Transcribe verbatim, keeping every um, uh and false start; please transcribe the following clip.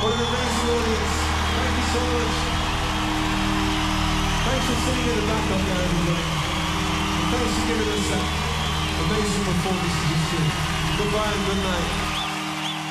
What an amazing audience. Thank you so much. Thanks for singing in the back up there, everybody. And thanks for giving us that amazing performance to this year. Goodbye and good night.